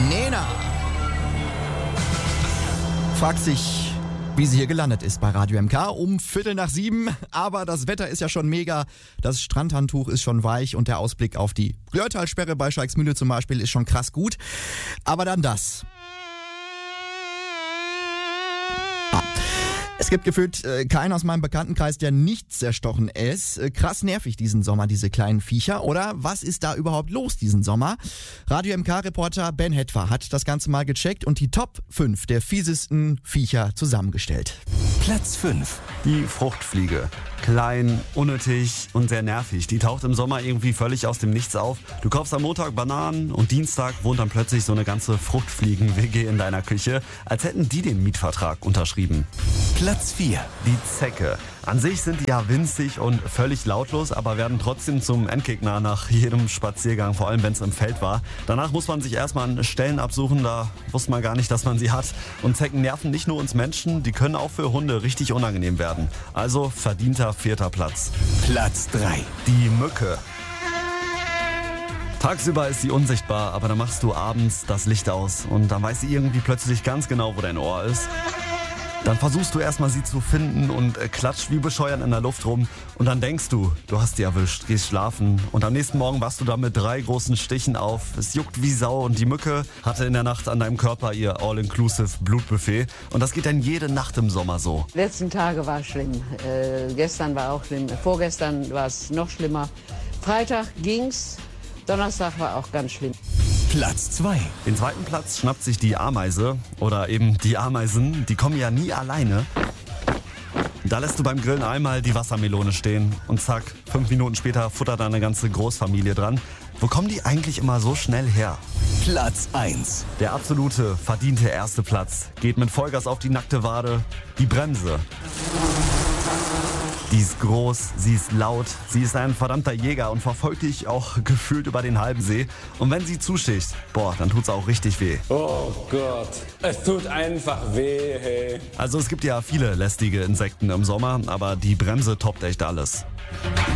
Nena fragt sich, wie sie hier gelandet ist bei Radio MK um 6:15. Aber das Wetter ist ja schon mega. Das Strandhandtuch ist schon weich und der Ausblick auf die Glörtalsperre bei Scheiksmühle zum Beispiel ist schon krass gut. Aber dann das. Es gibt gefühlt keinen aus meinem Bekanntenkreis, der nicht zerstochen ist. Krass nervig diesen Sommer, diese kleinen Viecher. Oder was ist da überhaupt los diesen Sommer? Radio MK-Reporter Ben Hetwa hat das Ganze mal gecheckt und die Top 5 der fiesesten Viecher zusammengestellt. Platz 5. Die Fruchtfliege. Klein, unnötig und sehr nervig. Die taucht im Sommer irgendwie völlig aus dem Nichts auf. Du kaufst am Montag Bananen und Dienstag wohnt dann plötzlich so eine ganze Fruchtfliegen-WG in deiner Küche, als hätten die den Mietvertrag unterschrieben. Platz 4. Die Zecke. An sich sind die ja winzig und völlig lautlos, aber werden trotzdem zum Endgegner nach jedem Spaziergang, vor allem wenn es im Feld war. Danach muss man sich erstmal an Stellen absuchen, da wusste man gar nicht, dass man sie hat. Und Zecken nerven nicht nur uns Menschen, die können auch für Hunde richtig unangenehm werden. Also verdienter 4. Platz. Platz 3. Die Mücke. Tagsüber ist sie unsichtbar, aber dann machst du abends das Licht aus und dann weiß sie irgendwie plötzlich ganz genau, wo dein Ohr ist. Dann versuchst du erstmal sie zu finden und klatscht wie bescheuert in der Luft rum. Und dann denkst du, du hast sie erwischt, gehst schlafen. Und am nächsten Morgen wachst du da mit 3 großen Stichen auf. Es juckt wie Sau und die Mücke hatte in der Nacht an deinem Körper ihr All-Inclusive Blutbuffet. Und das geht dann jede Nacht im Sommer so. Die letzten Tage war schlimm. Gestern war auch schlimm. Vorgestern war es noch schlimmer. Freitag ging's. Donnerstag war auch ganz schlimm. Platz 2. Den 2. Platz schnappt sich die Ameise oder eben die Ameisen. Die kommen ja nie alleine. Da lässt du beim Grillen einmal die Wassermelone stehen und zack, 5 Minuten später futtert da eine ganze Großfamilie dran. Wo kommen die eigentlich immer so schnell her? Platz 1. Der absolute, verdiente 1. Platz geht mit Vollgas auf die nackte Wade. Die Bremse. Die ist groß, sie ist laut, sie ist ein verdammter Jäger und verfolgt dich auch gefühlt über den halben See. Und wenn sie zusticht, dann tut's auch richtig weh. Oh Gott, es tut einfach weh, hey. Also es gibt ja viele lästige Insekten im Sommer, aber die Bremse toppt echt alles.